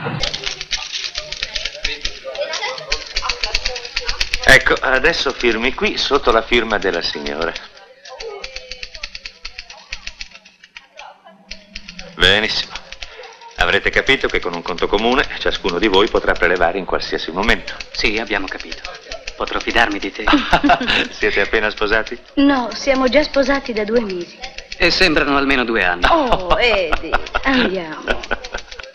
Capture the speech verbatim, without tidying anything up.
Ecco, adesso firmi qui sotto la firma della signora. Benissimo. Avrete capito che con un conto comune ciascuno di voi potrà prelevare in qualsiasi momento. Sì, abbiamo capito. Potrò fidarmi di te? Siete appena sposati? No, siamo già sposati da due mesi. E sembrano almeno due anni. Oh, Eddie, andiamo.